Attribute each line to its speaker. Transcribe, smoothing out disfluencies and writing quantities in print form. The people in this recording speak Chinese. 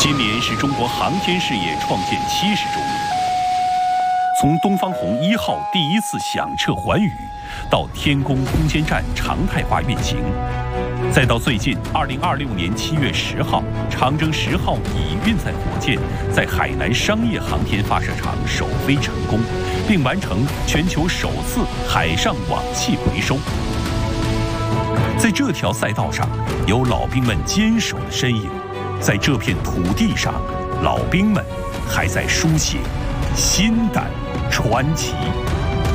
Speaker 1: 今年是中国航天事业创建70周年。从东方红1号第一次响彻寰宇，到天宫空间站常态化运行，再到最近2026年7月10号，长征10号乙运载火箭在海南商业航天发射场首飞成功，并完成全球首次海上网气回收。在这条赛道上，有老兵们坚守的身影。在这片土地上，老兵们还在书写新的传奇。